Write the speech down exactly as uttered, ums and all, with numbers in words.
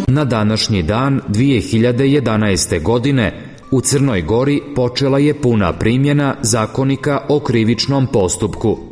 Na današnji dan dvije hiljade jedanaeste. godine u Crnoj Gori počela je puna primjena Zakonika o krivičnom postupku.